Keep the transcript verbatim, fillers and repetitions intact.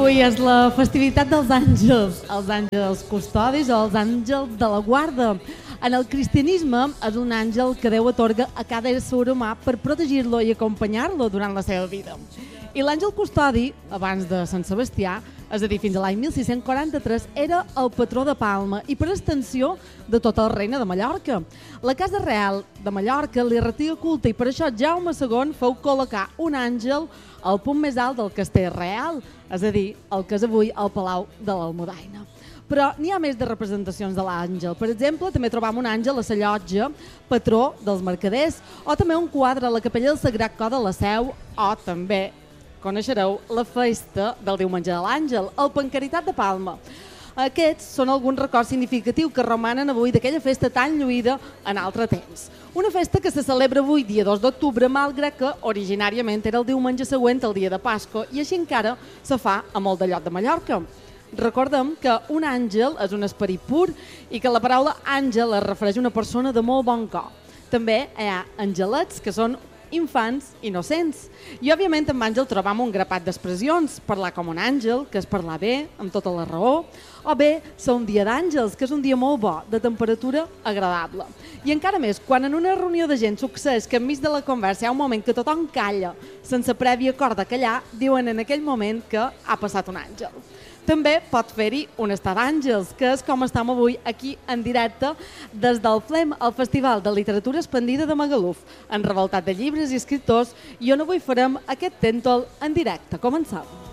Avui és la festivitat dels àngels, els àngels custodis o els àngels de la guarda. En el cristianisme és un àngel que Déu atorga a cada ésser humà per protegir-lo i acompanyar-lo durant la seva vida. I l'àngel custodi, abans de Sant Sebastià, és a dir, fins a l'any mil sis-cents quaranta-tres, era el patró de Palma i per extensió de tot el regne de Mallorca. La Casa Real de Mallorca li retia culte i per això Jaume segon feu col·locar un àngel al punt més alt del castell real, és a dir, el que és avui el Palau de l'Almudaina. Però n'hi ha més de representacions de l'àngel. Per exemple, també trobam un àngel a la llotja, patró dels mercaders, o també un quadre a la capella del Sagrat Cor de la Seu, o també coneixereu la festa del diumenge de l'Àngel, el Pancaritat de Palma. Aquests són alguns records significatius que romanen avui d'aquella festa tan lluïda en altre temps. Una festa que se celebra avui, dia dos d'octubre, malgrat que originàriament era el diumenge següent al dia de Pasqua i així encara se fa a molt de lloc de Mallorca. Recordem que un àngel és un esperit pur i que la paraula àngel es refereix a una persona de molt bon cor. També hi ha angelets, que són infants innocents. I, òbviament, amb àngel trobam un grapat d'expressions. Parlar com un àngel, que és parlar bé, amb tota la raó, o bé, ser un dia d'àngels, que és un dia molt bo, de temperatura agradable. I encara més, quan en una reunió de gent succeeix que enmig de la conversa hi ha un moment que tothom calla, sense previ acord de callar, diuen en aquell moment que ha passat un àngel. També pot fer-hi un estar d'àngels, que és com estem avui aquí en directe des del FLEM, el Festival de Literatura Expandida de Magaluf, en revoltat de llibres i escriptors, i on avui farem aquest tèntol en directe. Comencem.